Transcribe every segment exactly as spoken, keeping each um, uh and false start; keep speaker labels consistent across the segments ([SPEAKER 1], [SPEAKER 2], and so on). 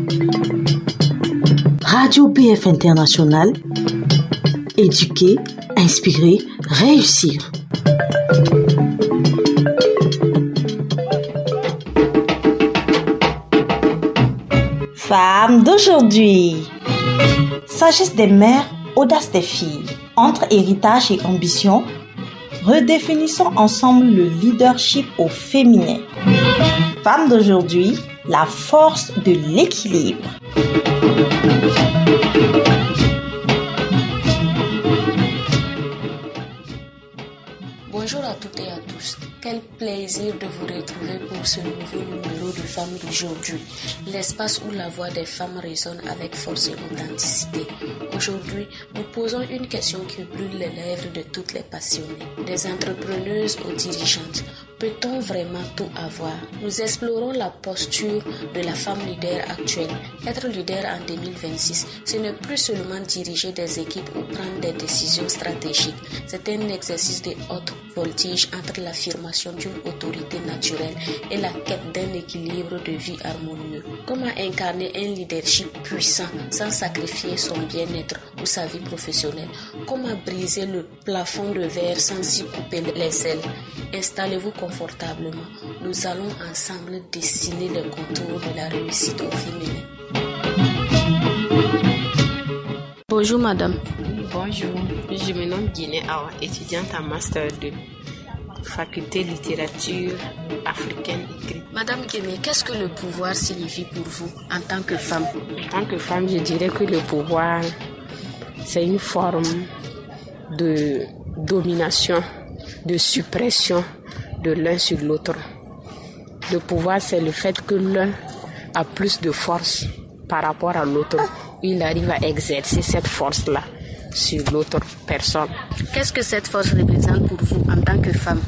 [SPEAKER 1] Radio B F International, éduquer, inspirer, réussir. Femmes d'aujourd'hui. Sagesse des mères, audace des filles. Entre héritage et ambition, redéfinissons ensemble le leadership au féminin. Femmes d'aujourd'hui, la force de l'équilibre.
[SPEAKER 2] Bonjour à toutes et à tous. Quel plaisir de vous retrouver pour ce nouveau numéro de Femmes d'aujourd'hui, l'espace où la voix des femmes résonne avec force et authenticité. Aujourd'hui, nous posons une question qui brûle les lèvres de toutes les passionnées, des entrepreneuses aux dirigeantes. Peut-on vraiment tout avoir? Nous explorons la posture de la femme leader actuelle. Être leader en deux mille vingt-six, ce n'est plus seulement diriger des équipes ou prendre des décisions stratégiques. C'est un exercice de haute voltige entre l'affirmation d'une autorité naturelle et la quête d'un équilibre de vie harmonieux. Comment incarner un leadership puissant sans sacrifier son bien-être ou sa vie professionnelle? Comment briser le plafond de verre sans s'y couper les ailes? Installez-vous confortablement. Nous allons ensemble dessiner les contours de la réussite au féminin. Bonjour madame.
[SPEAKER 3] Bonjour, je me nomme Guinée Awa, étudiante en Master deux, faculté littérature africaine écrite.
[SPEAKER 2] Madame Guinée, qu'est-ce que le pouvoir signifie pour vous en tant que femme?
[SPEAKER 3] En tant que femme, je dirais que le pouvoir, c'est une forme de domination, de suppression de l'un sur l'autre. Le pouvoir, c'est le fait que l'un a plus de force par rapport à l'autre. Il arrive à exercer cette force-là sur l'autre personne.
[SPEAKER 2] Qu'est-ce que cette force représente pour vous en tant que femme?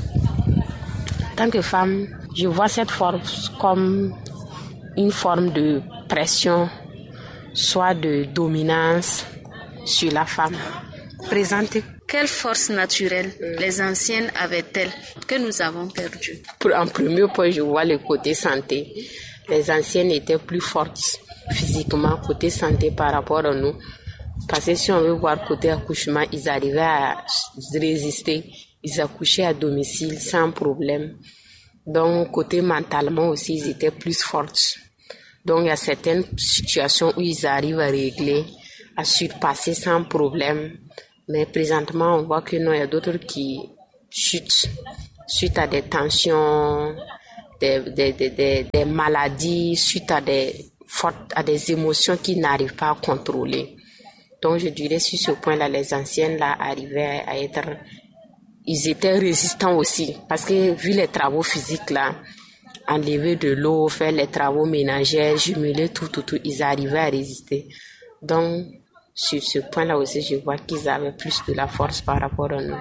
[SPEAKER 3] En tant que femme, je vois cette force comme une forme de pression, soit de dominance sur la femme. Présentée.
[SPEAKER 2] Quelle force naturelle les anciennes avaient-elles que nous avons perdue?
[SPEAKER 3] En premier point, je vois le côté santé. Les anciennes étaient plus fortes physiquement, côté santé par rapport à nous. Parce que si on veut voir côté accouchement, ils arrivaient à résister. Ils accouchaient à domicile sans problème. Donc, côté mentalement aussi, ils étaient plus fortes. Donc, il y a certaines situations où ils arrivent à régler, à surpasser sans problème. Mais présentement, on voit que non, il y a d'autres qui chutent suite à des tensions, des, des, des, des, des maladies, suite à des, fortes, à des émotions qu'ils n'arrivent pas à contrôler. Donc, je dirais sur ce point-là, les anciennes là arrivaient à être, ils étaient résistants aussi, parce que vu les travaux physiques là, enlever de l'eau, faire les travaux ménagers, jumeler tout, tout, tout, ils arrivaient à résister. Donc, sur ce point-là aussi, je vois qu'ils avaient plus de la force par rapport à nous.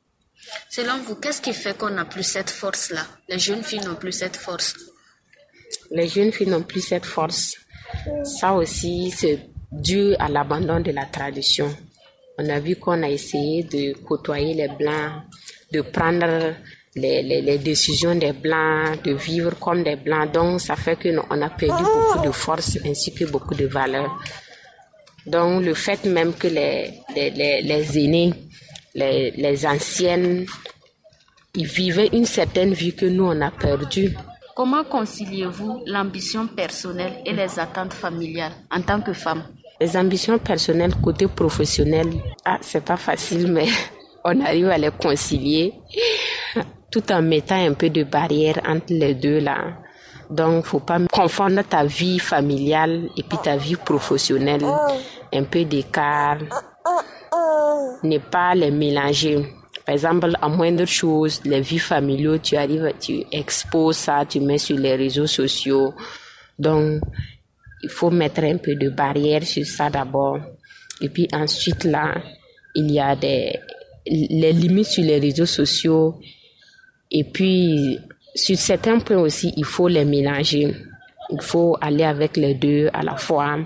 [SPEAKER 2] Selon vous, qu'est-ce qui fait qu'on n'a plus cette force-là? Les jeunes filles n'ont plus cette force.
[SPEAKER 3] Les jeunes filles n'ont plus cette force. Ça aussi, c'est dû à l'abandon de la tradition. On a vu qu'on a essayé de côtoyer les Blancs, de prendre les, les, les décisions des Blancs, de vivre comme des Blancs. Donc, ça fait qu'on a perdu beaucoup de force ainsi que beaucoup de valeurs. Donc, le fait même que les, les, les, les aînés, les, les anciennes, ils vivaient une certaine vie que nous, on a perdue.
[SPEAKER 2] Comment conciliez-vous l'ambition personnelle et les attentes familiales en tant que femme?
[SPEAKER 3] Les ambitions personnelles côté professionnel, ah, c'est pas facile, mais on arrive à les concilier tout en mettant un peu de barrière entre les deux là. Donc, faut pas confondre ta vie familiale et puis ta vie professionnelle. Un peu d'écart. Ne pas les mélanger. Par exemple, à moindre chose, les vies familiales, tu arrives, tu exposes ça, tu mets sur les réseaux sociaux. Donc, il faut mettre un peu de barrière sur ça d'abord. Et puis ensuite, là, il y a des, les limites sur les réseaux sociaux. Et puis, sur certains points aussi, il faut les mélanger. Il faut aller avec les deux à la fois,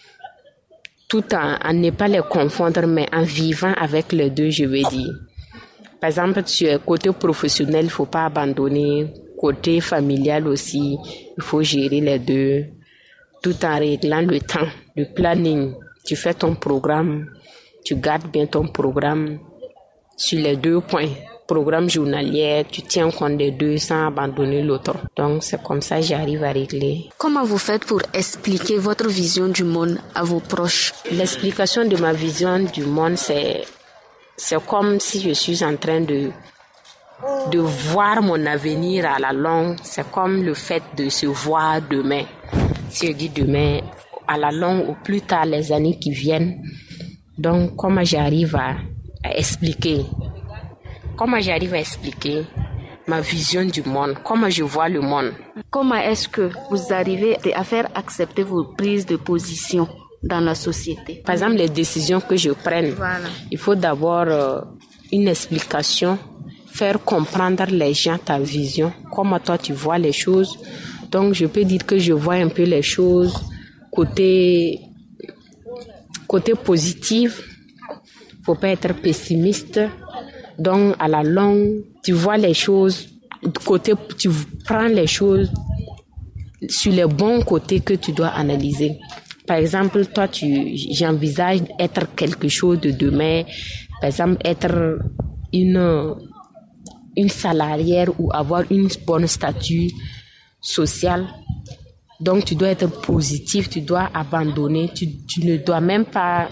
[SPEAKER 3] tout en, en ne pas les confondre, mais en vivant avec les deux, je veux dire. Par exemple, sur le côté professionnel, il ne faut pas abandonner. Côté familial aussi, il faut gérer les deux. tout en réglant le temps, le planning. Tu fais ton programme, tu gardes bien ton programme sur les deux points. Programme journalier, tu tiens compte des deux sans abandonner l'autre. Donc, c'est comme ça que j'arrive à régler.
[SPEAKER 2] Comment vous faites pour expliquer votre vision du monde à vos proches?
[SPEAKER 3] L'explication de ma vision du monde, c'est, c'est comme si je suis en train de, de voir mon avenir à la longue. C'est comme le fait de se voir demain. Si je dis demain, à la longue ou plus tard, les années qui viennent. Donc, comment j'arrive à, à expliquer Comment j'arrive à expliquer ma vision du monde, comment je vois le monde.
[SPEAKER 2] Comment est-ce que vous arrivez à faire accepter vos prises de position dans la société?
[SPEAKER 3] Par exemple, les décisions que je prenne, voilà. Il faut d'abord euh, une explication, faire comprendre les gens ta vision, comment toi tu vois les choses. Donc, je peux dire que je vois un peu les choses côté, côté positif. Faut pas être pessimiste. Donc, à la longue, tu vois les choses, côté, tu prends les choses sur les bons côtés que tu dois analyser. Par exemple, toi, tu, j'envisage être quelque chose de demain. Par exemple, être une, une salariée ou avoir une bonne statut social. Donc, tu dois être positif, tu dois abandonner, tu, tu ne dois même pas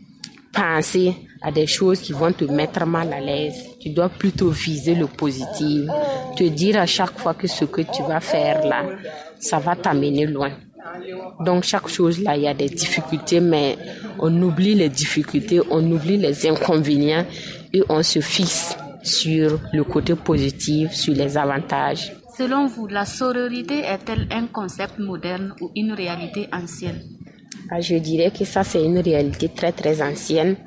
[SPEAKER 3] penser à des choses qui vont te mettre mal à l'aise. Tu dois plutôt viser le positif. Te dire à chaque fois que ce que tu vas faire là, ça va t'amener loin. Donc chaque chose là, il y a des difficultés, mais on oublie les difficultés, on oublie les inconvénients et on se fixe sur le côté positif, sur les avantages.
[SPEAKER 2] Selon vous, la sororité est-elle un concept moderne ou une réalité ancienne?
[SPEAKER 3] Je dirais que ça, c'est une réalité très très ancienne.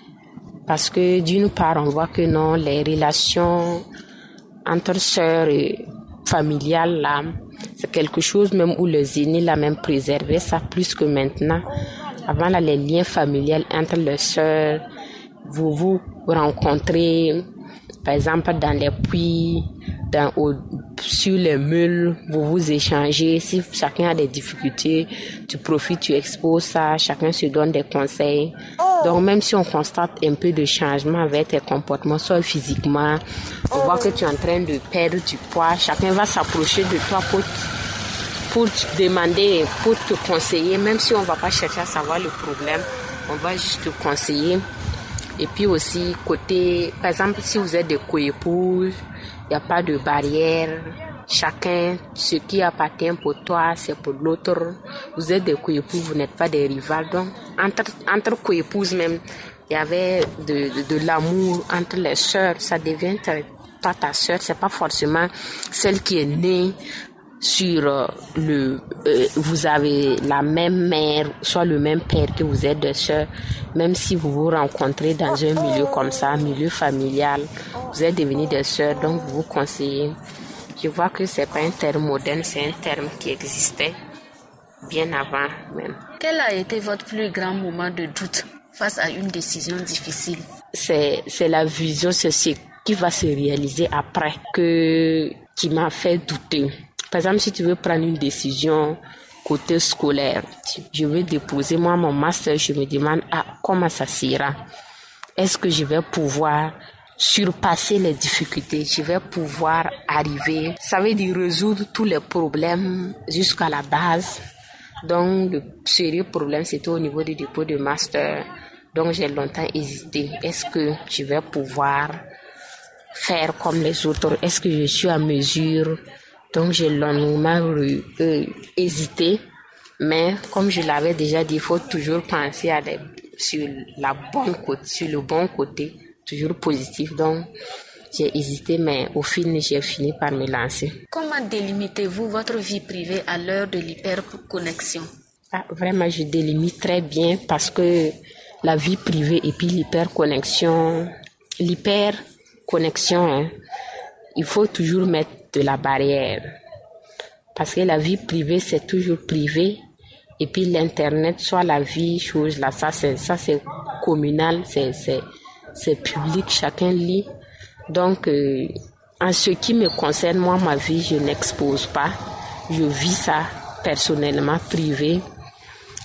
[SPEAKER 3] Parce que d'une part, on voit que non, les relations entre sœurs et familiales, là, c'est quelque chose même où les aînés l'ont même préservé, ça plus que maintenant. Avant, là, les liens familiaux entre les sœurs, vous vous rencontrez, par exemple, dans les puits, dans, au, sur les meules, vous vous échangez. Si chacun a des difficultés, tu profites, tu exposes ça, chacun se donne des conseils. Donc, même si on constate un peu de changement avec tes comportements, soit physiquement, on voit que tu es en train de perdre du poids, chacun va s'approcher de toi pour, pour te demander, pour te conseiller, même si on ne va pas chercher à savoir le problème, on va juste te conseiller. Et puis aussi, côté, par exemple, si vous êtes des coépouses, il n'y a pas de barrière. Chacun, ce qui appartient pour toi, c'est pour l'autre. Vous êtes des coépouses, vous n'êtes pas des rivales. Donc, entre, entre coépouses même, il y avait de, de, de l'amour entre les sœurs. Ça devient pas ta sœur, c'est pas forcément celle qui est née sur euh, le... Euh, vous avez la même mère, soit le même père que vous êtes des sœurs. Même si vous vous rencontrez dans un milieu comme ça, un milieu familial, vous êtes devenus des sœurs, donc vous vous conseillez. Je vois que c'est pas un terme moderne, c'est un terme qui existait bien avant même.
[SPEAKER 2] Quel a été votre plus grand moment de doute face à une décision difficile?
[SPEAKER 3] C'est, c'est la vision, c'est ce qui va se réaliser après que, qui m'a fait douter. Par exemple, si tu veux prendre une décision côté scolaire, je veux déposer moi mon master, je me demande ah, comment ça sera? Est-ce que je vais pouvoir surpasser les difficultés, je vais pouvoir arriver, ça veut dire résoudre tous les problèmes jusqu'à la base. Donc le sérieux problème c'était au niveau du dépôt de master. Donc j'ai longtemps hésité, est-ce que je vais pouvoir faire comme les autres, est-ce que je suis à mesure? Donc j'ai longuement euh, hésité, mais comme je l'avais déjà dit, il faut toujours penser à des, sur la bonne côté, sur le bon côté, toujours positif. Donc j'ai hésité, mais au final j'ai fini par me lancer.
[SPEAKER 2] Comment délimitez-vous votre vie privée à l'heure de l'hyperconnexion?
[SPEAKER 3] Ah, vraiment, je délimite très bien parce que la vie privée et puis l'hyperconnexion, l'hyperconnexion, hein, il faut toujours mettre de la barrière. Parce que la vie privée, c'est toujours privé. Et puis l'internet, soit la vie, chose là, ça c'est, ça c'est communal, c'est, c'est, c'est public, chacun lit. Donc, euh, en ce qui me concerne, moi, ma vie, je n'expose pas. Je vis ça personnellement, privé.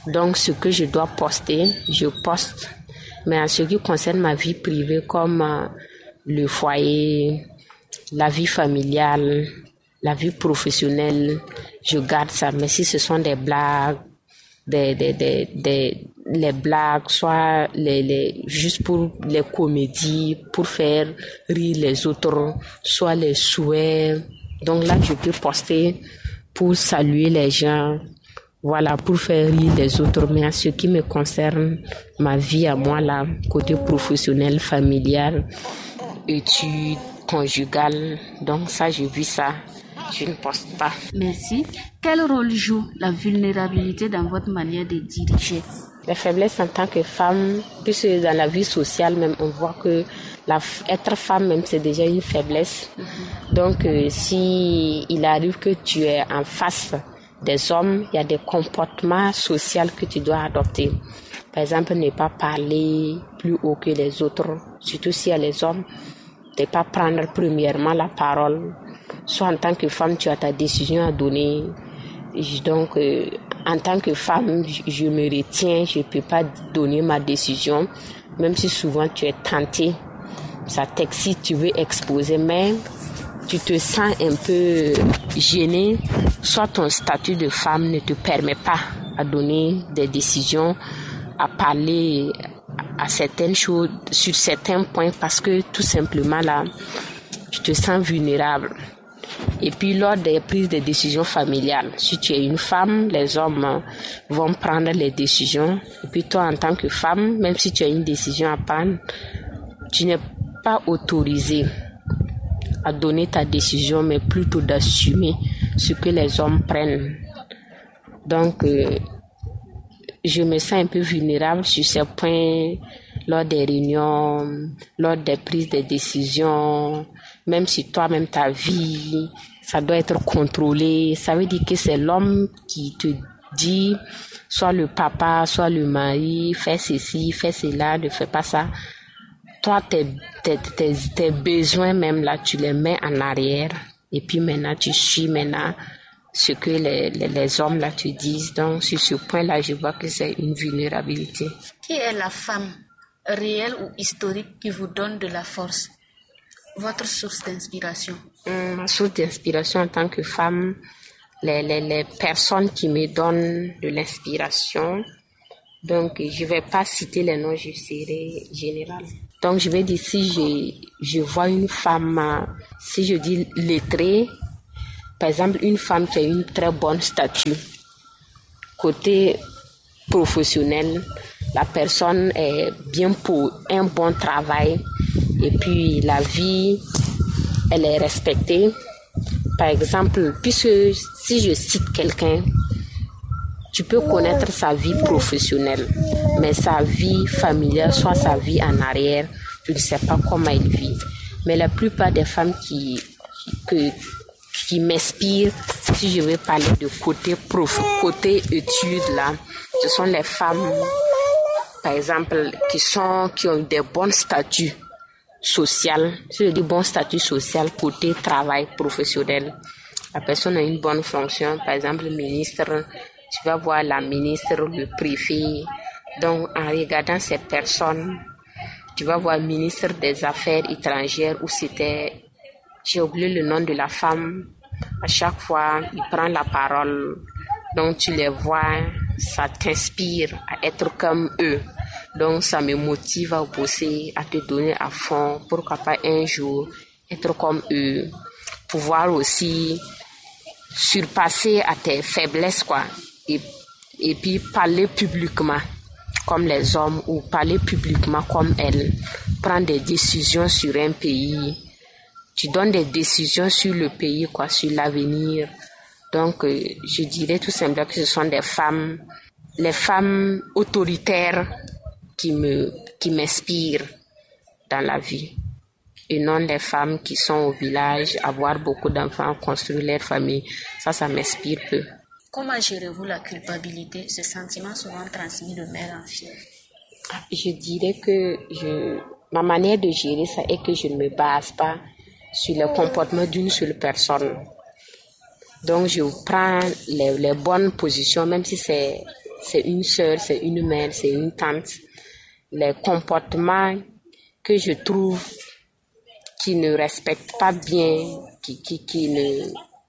[SPEAKER 3] Donc, ce que je dois poster, je poste. Mais en ce qui concerne ma vie privée, comme euh, le foyer, la vie familiale, la vie professionnelle, je garde ça. Mais si ce sont des blagues, des, des, des, des les blagues, soit les, les, juste pour les comédies, pour faire rire les autres, soit les souhaits. Donc là, je peux poster pour saluer les gens, voilà, pour faire rire les autres. Mais en ce qui me concerne, ma vie à moi, là, côté professionnel, familial, études, conjugales, donc ça, j'ai vu ça. Je ne poste pas.
[SPEAKER 2] Merci. Quel rôle joue la vulnérabilité dans votre manière de diriger?
[SPEAKER 3] La faiblesse en tant que femme, puisque dans la vie sociale même, on voit que la, être femme même, c'est déjà une faiblesse. Mm-hmm. Donc, euh, si il arrive que tu es en face des hommes, il y a des comportements sociaux que tu dois adopter. Par exemple, ne pas parler plus haut que les autres, surtout s'il y a les hommes. Ne pas prendre premièrement la parole. Soit en tant que femme, tu as ta décision à donner. Donc, euh, en tant que femme, je me retiens, je ne peux pas donner ma décision, même si souvent tu es tentée. Ça t'excite, tu veux exposer, mais tu te sens un peu gênée. Soit ton statut de femme ne te permet pas à donner des décisions, à parler à certaines choses, sur certains points, parce que tout simplement là, tu te sens vulnérable. Et puis lors des prises de décisions familiales, si tu es une femme, les hommes vont prendre les décisions. Et puis toi, en tant que femme, même si tu as une décision à prendre, tu n'es pas autorisée à donner ta décision, mais plutôt d'assumer ce que les hommes prennent. Donc, euh, je me sens un peu vulnérable sur ces points lors des réunions, lors des prises de décisions, même si toi-même ta vie, ça doit être contrôlé. Ça veut dire que c'est l'homme qui te dit, soit le papa, soit le mari, fais ceci, fais cela, ne fais pas ça. Toi, tes, tes, tes, tes besoins même là, tu les mets en arrière. Et puis maintenant, tu suis maintenant ce que les, les, les hommes là te disent. Donc, sur ce point-là, je vois que c'est une vulnérabilité.
[SPEAKER 2] Qui est la femme, réelle ou historique, qui vous donne de la force? Votre source d'inspiration?
[SPEAKER 3] Hum, ma source d'inspiration en tant que femme, les, les, les personnes qui me donnent de l'inspiration. Donc, je ne vais pas citer les noms, je serai générale. Donc, je vais dire, si je, je vois une femme, si je dis lettrée, par exemple, une femme qui a une très bonne statue, côté professionnel, la personne est bien pour un bon travail, et puis la vie, elle est respectée. Par exemple, puisque si je cite quelqu'un, tu peux connaître sa vie professionnelle, mais sa vie familiale, soit sa vie en arrière, tu ne sais pas comment elle vit. Mais la plupart des femmes qui, que, qui m'inspirent, si je veux parler de côté prof, côté études là, ce sont les femmes, par exemple, qui sont, qui ont des bons statuts sociaux. Si je dis bon statut social, côté travail professionnel, la personne a une bonne fonction, par exemple, le ministre, tu vas voir la ministre, le préfet. Donc, en regardant ces personnes, tu vas voir le ministre des Affaires étrangères où c'était, j'ai oublié le nom de la femme. À chaque fois, il prend la parole. Donc, tu les vois, ça t'inspire à être comme eux. Donc, ça me motive à bosser, à te donner à fond. Pourquoi pas un jour être comme eux. Pouvoir aussi surpasser à tes faiblesses, quoi. Et, et puis parler publiquement comme les hommes ou parler publiquement comme elles. Prendre des décisions sur un pays. Tu donnes des décisions sur le pays, quoi, sur l'avenir. Donc, euh, je dirais tout simplement que ce sont des femmes, les femmes autoritaires qui me, qui m'inspirent dans la vie. Et non les femmes qui sont au village, avoir beaucoup d'enfants, construire leur famille. Ça, ça m'inspire peu.
[SPEAKER 2] Comment gérez-vous la culpabilité, ce sentiment souvent transmis de mère en fille?
[SPEAKER 3] Je dirais que je, ma manière de gérer ça est que je ne me base pas sur le comportement d'une seule personne. Donc, je prends les, les bonnes positions, même si c'est, c'est une sœur, c'est une mère, c'est une tante. Les comportements que je trouve qui ne respectent pas bien, qui, qui, qui ne,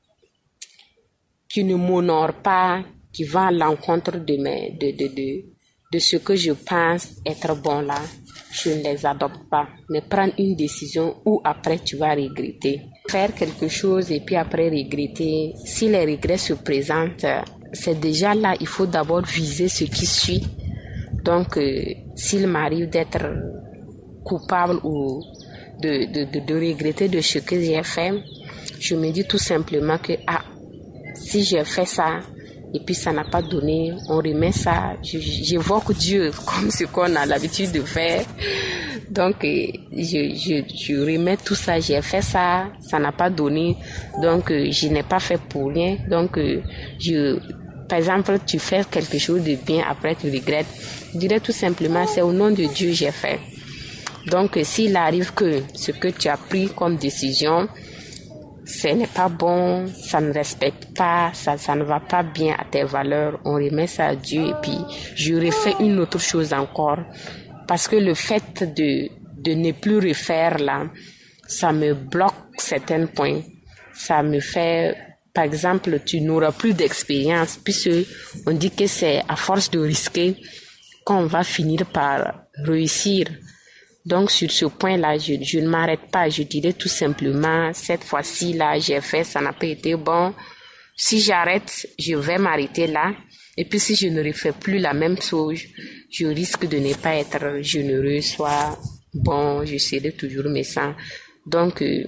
[SPEAKER 3] qui ne m'honorent pas, qui vont à l'encontre de, mes, de, de, de, de ce que je pense être bon là, je ne les adopte pas. Mais prendre une décision où après tu vas regretter. Faire quelque chose et puis après regretter, si les regrets se présentent, c'est déjà là, il faut d'abord viser ce qui suit. Donc, euh, s'il m'arrive d'être coupable ou de, de, de, de regretter de ce que j'ai fait, je me dis tout simplement que, ah, si j'ai fait ça, et puis ça n'a pas donné, on remet ça, je, j'évoque Dieu comme ce qu'on a l'habitude de faire. Donc, euh, je, je, je remets tout ça, j'ai fait ça, ça n'a pas donné, donc euh, je n'ai pas fait pour rien. Donc, euh, je... Par exemple, tu fais quelque chose de bien, après tu regrettes. Je dirais tout simplement, c'est au nom de Dieu que j'ai fait. Donc, s'il arrive que ce que tu as pris comme décision, ce n'est pas bon, ça ne respecte pas, ça, ça ne va pas bien à tes valeurs, on remet ça à Dieu et puis je refais une autre chose encore. Parce que le fait de, de ne plus refaire là, ça me bloque certains points. Ça me fait... Par exemple, tu n'auras plus d'expérience puisque on dit que c'est à force de risquer qu'on va finir par réussir. Donc, sur ce point-là, je, je ne m'arrête pas. Je dirais tout simplement, cette fois-ci, là, j'ai fait, ça n'a pas été bon. Si j'arrête, je vais m'arrêter là. Et puis, si je ne refais plus la même chose, je risque de ne pas être généreux, soit bon, je serai toujours méchant. Donc, euh,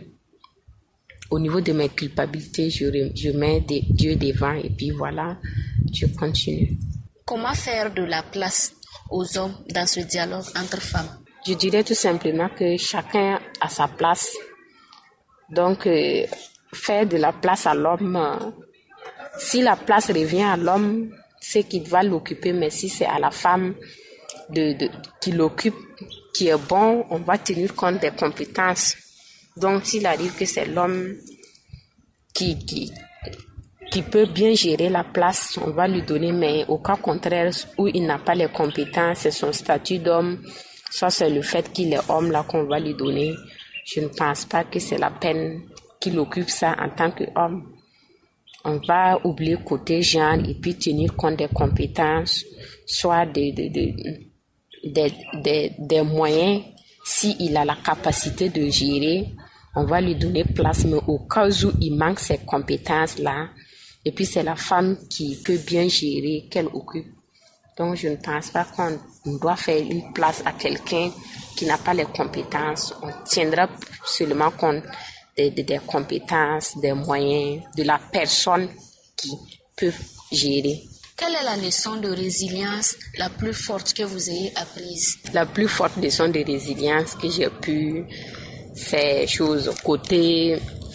[SPEAKER 3] au niveau de mes culpabilités, je, je mets des, Dieu devant et puis voilà, je continue.
[SPEAKER 2] Comment faire de la place aux hommes dans ce dialogue entre femmes?
[SPEAKER 3] Je dirais tout simplement que chacun a sa place. Donc, euh, faire de la place à l'homme, euh, si la place revient à l'homme, c'est qu'il va l'occuper, mais si c'est à la femme de, de, qui l'occupe, qui est bon, on va tenir compte des compétences. Donc, s'il arrive que c'est l'homme qui, qui, qui peut bien gérer la place, on va lui donner, mais au cas contraire, où il n'a pas les compétences, c'est son statut d'homme, soit c'est le fait qu'il est homme là qu'on va lui donner. Je ne pense pas que c'est la peine qu'il occupe ça en tant qu'homme. On va oublier côté genre et puis tenir compte des compétences, soit des, des, des, des, des, des moyens. S'il a la capacité de gérer, on va lui donner place, mais au cas où il manque ces compétences-là, et puis c'est la femme qui peut bien gérer, qu'elle occupe. Donc je ne pense pas qu'on doit faire une place à quelqu'un qui n'a pas les compétences. On tiendra seulement compte des, des, des compétences, des moyens, de la personne qui peut gérer.
[SPEAKER 2] Quelle est la leçon de résilience la plus forte que vous ayez apprise?
[SPEAKER 3] La plus forte leçon de résilience que j'ai pu, c'est chose côté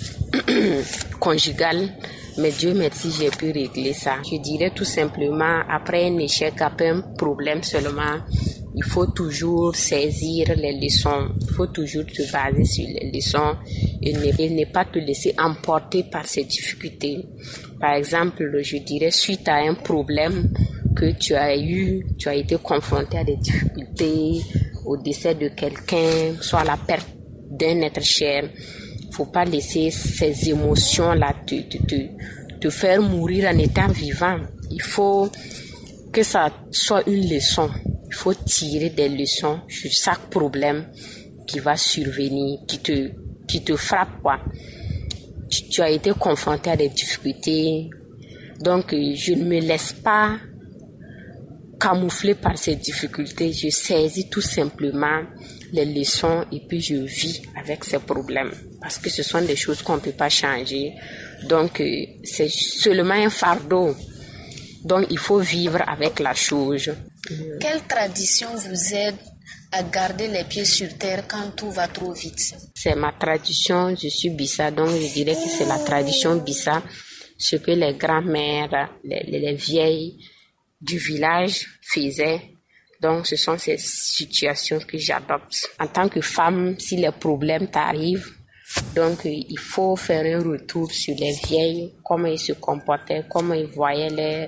[SPEAKER 3] conjugal. Mais Dieu merci, j'ai pu régler ça. Je dirais tout simplement, après un échec, après un problème seulement, il faut toujours saisir les leçons. Il faut toujours te baser sur les leçons et ne, et ne pas te laisser emporter par ces difficultés. Par exemple, je dirais, suite à un problème que tu as eu, tu as été confronté à des difficultés, au décès de quelqu'un, soit à la perte d'un être cher. Faut pas laisser ces émotions-là te, te, te, te faire mourir en étant vivant. Il faut que ça soit une leçon. Il faut tirer des leçons sur chaque problème qui va survenir, qui te, qui te frappe, quoi. Tu, tu as été confronté à des difficultés. Donc, je ne me laisse pas camoufler par ces difficultés. Je saisis tout simplement les leçons et puis je vis avec ces problèmes. Parce que ce sont des choses qu'on ne peut pas changer. Donc, euh, c'est seulement un fardeau. Donc, il faut vivre avec la chose.
[SPEAKER 2] Quelle tradition vous aide à garder les pieds sur terre quand tout va trop vite?
[SPEAKER 3] C'est ma tradition, je suis Bissa, donc je dirais que c'est la tradition Bissa. Ce que les grands-mères, les, les, les vieilles du village faisaient. Donc, ce sont ces situations que j'adopte. En tant que femme, si les problèmes t'arrivent, donc il faut faire un retour sur les vieilles, comment ils se comportaient, comment ils voyaient les,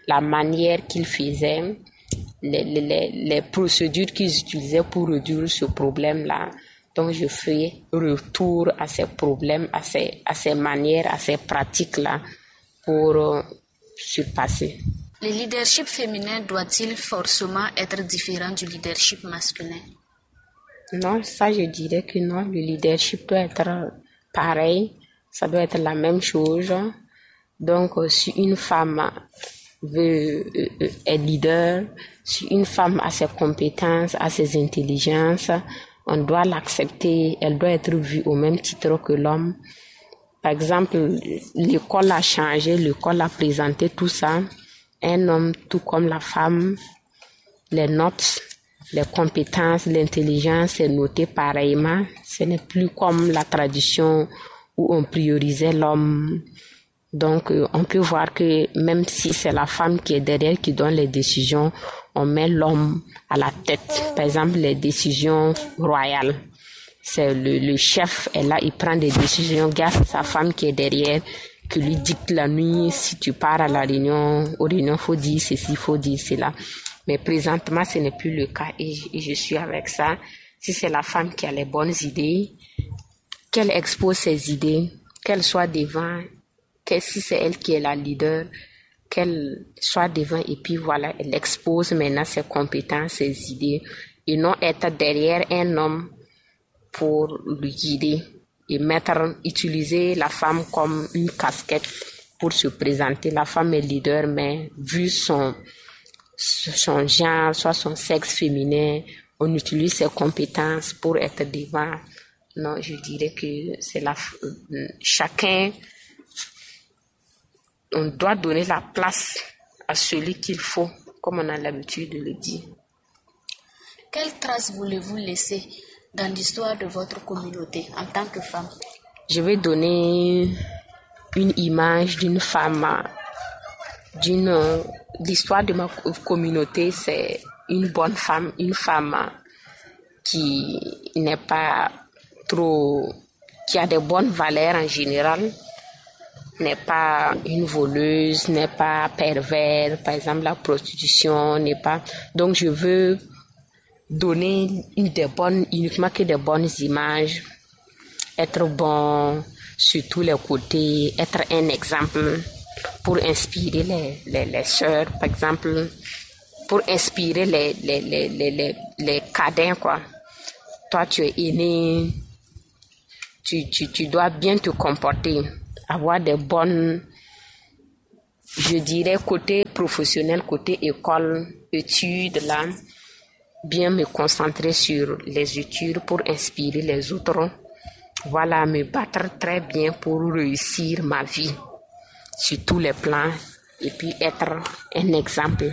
[SPEAKER 3] la manière qu'ils faisaient, les, les, les procédures qu'ils utilisaient pour réduire ce problème-là. Donc, je fais retour à ces problèmes, à ces, à ces manières, à ces pratiques-là pour euh, surpasser.
[SPEAKER 2] Le leadership féminin doit-il forcément être différent du leadership masculin?
[SPEAKER 3] Non, ça je dirais que non. Le leadership doit être pareil. Ça doit être la même chose. Donc, si une femme veut euh, est leader, si une femme a ses compétences, a ses intelligences, on doit l'accepter. Elle doit être vue au même titre que l'homme. Par exemple, l'école a changé, l'école a présenté tout ça. Un homme, tout comme la femme, les notes, les compétences, l'intelligence est notée pareillement. Ce n'est plus comme la tradition où on priorisait l'homme. Donc, euh, on peut voir que même si c'est la femme qui est derrière, qui donne les décisions, on met l'homme à la tête. Par exemple, les décisions royales. C'est le, le chef est là, il prend des décisions. Garde sa femme qui est derrière, qui lui dicte la nuit. Si tu pars à la réunion, aux réunions, faut dire ceci, faut dire cela. Mais présentement, ce n'est plus le cas et je, et je suis avec ça. Si c'est la femme qui a les bonnes idées, qu'elle expose ses idées, qu'elle soit devant, que si c'est elle qui est la leader, qu'elle soit devant et puis voilà, elle expose maintenant ses compétences, ses idées et non être derrière un homme pour lui guider et mettre, utiliser la femme comme une casquette pour se présenter. La femme est leader, mais vu son, son genre, soit son sexe féminin, on utilise ses compétences pour être devant. Non, je dirais que c'est la, chacun, on doit donner la place à celui qu'il faut, comme on a l'habitude de le dire.
[SPEAKER 2] Quelle trace voulez-vous laisser dans l'histoire de votre communauté en tant que femme?
[SPEAKER 3] Je vais donner une image d'une femme, d'une, l'histoire de ma communauté, c'est une bonne femme, une femme qui n'est pas trop, qui a des bonnes valeurs en général, n'est pas une voleuse, n'est pas pervers, par exemple la prostitution, n'est pas, donc je veux donner une des bonnes, uniquement que des bonnes images, être bon sur tous les côtés, être un exemple pour inspirer les, les, les sœurs, par exemple, pour inspirer les, les, les, les, les, les cadets, quoi. Toi, tu es aîné, tu, tu, tu dois bien te comporter, avoir des bonnes, je dirais, côté professionnel, côté école, études, là, bien me concentrer sur les études pour inspirer les autres. Voilà, me battre très bien pour réussir ma vie sur tous les plans et puis être un exemple.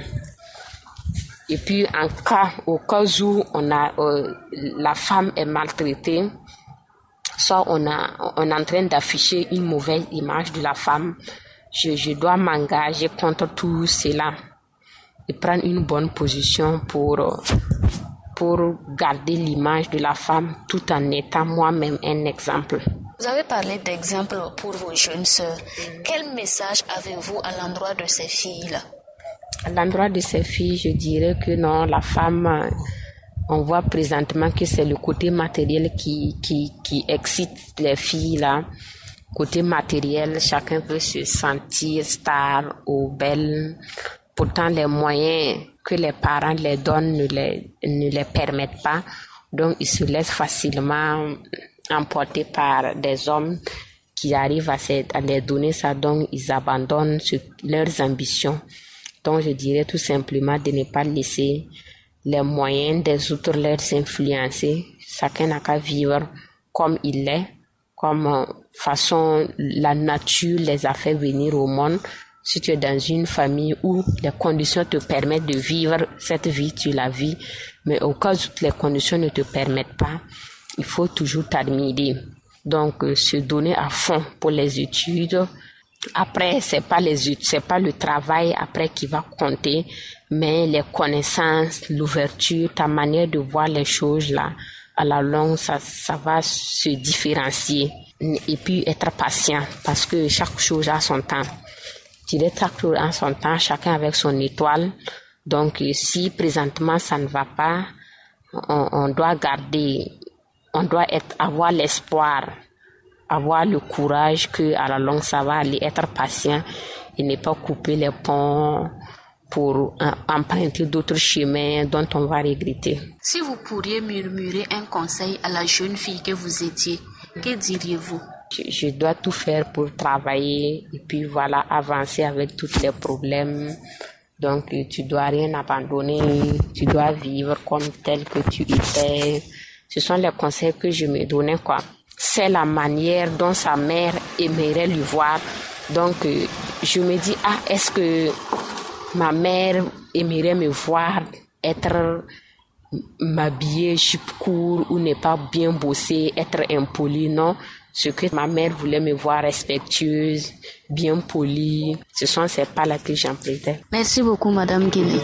[SPEAKER 3] Et puis en cas, au cas où on a, euh, la femme est maltraitée, soit on, a, on est en train d'afficher une mauvaise image de la femme, je, je dois m'engager contre tout cela et prendre une bonne position pour, pour garder l'image de la femme tout en étant moi-même un exemple.
[SPEAKER 2] Vous avez parlé d'exemple pour vos jeunes sœurs. Quel message avez-vous à l'endroit de ces filles-là?
[SPEAKER 3] À l'endroit de ces filles, je dirais que non, la femme, on voit présentement que c'est le côté matériel qui, qui, qui excite les filles là. Côté matériel, chacun veut se sentir star ou belle. Pourtant, les moyens que les parents les donnent ne les, ne les permettent pas. Donc, ils se laissent facilement emporter par des hommes qui arrivent à, se, à les donner ça. Donc, ils abandonnent ce, leurs ambitions. Donc, je dirais tout simplement de ne pas laisser les moyens des autres leur influencer. Chacun n'a qu'à vivre comme il est, comme façon la nature les a fait venir au monde. Si tu es dans une famille où les conditions te permettent de vivre cette vie, tu la vis. Mais au cas où les conditions ne te permettent pas, il faut toujours t'admirer. Donc, euh, se donner à fond pour les études. Après, c'est pas les études, c'est pas le travail après qui va compter, mais les connaissances, l'ouverture, ta manière de voir les choses là, à la longue, ça, ça va se différencier. Et puis être patient, parce que chaque chose a son temps. Je dirais chaque jour en son temps, chacun avec son étoile. Donc, si présentement ça ne va pas, on, on doit garder, on doit être, avoir l'espoir, avoir le courage que à la longue ça va aller, être patient et ne pas couper les ponts pour emprunter d'autres chemins dont on va regretter.
[SPEAKER 2] Si vous pourriez murmurer un conseil à la jeune fille que vous étiez, que diriez-vous?
[SPEAKER 3] Je, je dois tout faire pour travailler et puis voilà, avancer avec tous les problèmes. Donc, tu dois rien abandonner, tu dois vivre comme tel que tu étais. Ce sont les conseils que je me donnais, quoi. C'est la manière dont sa mère aimerait lui voir. Donc, je me dis, ah, est-ce que ma mère aimerait me voir être m'habiller jupe court ou ne pas bien bosser, être impolie? Non. Ce que ma mère voulait me voir respectueuse, bien polie, ce sont ces pas-là que j'empruntais.
[SPEAKER 2] Merci beaucoup, Madame Guinée.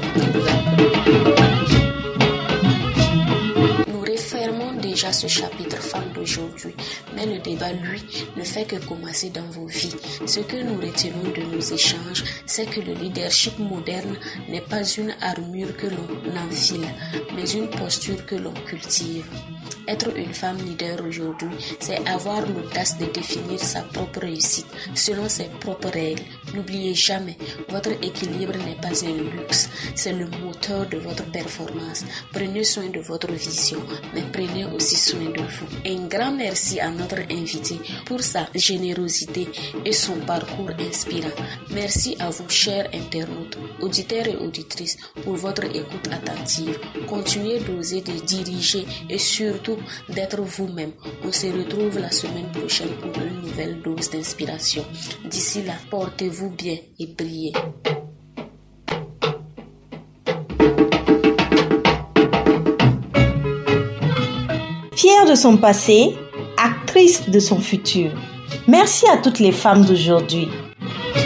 [SPEAKER 2] Nous refermons déjà ce chapitre femme d'aujourd'hui, mais le débat, lui, ne fait que commencer dans vos vies. Ce que nous retenons de nos échanges, c'est que le leadership moderne n'est pas une armure que l'on enfile, mais une posture que l'on cultive. Être une femme leader aujourd'hui, c'est avoir l'audace de définir sa propre réussite selon ses propres règles. N'oubliez jamais, votre équilibre n'est pas un luxe, c'est le moteur de votre performance. Prenez soin de votre vision, mais prenez aussi soin de vous. Un grand merci à notre invité pour sa générosité et son parcours inspirant. Merci à vous, chers internautes, auditeurs et auditrices, pour votre écoute attentive. Continuez d'oser, de diriger et surtout d'être vous-même. On se retrouve la semaine prochaine pour une nouvelle dose d'inspiration. D'ici là, portez-vous bien et brillez.
[SPEAKER 1] Fière de son passé, actrice de son futur. Merci à toutes les femmes d'aujourd'hui.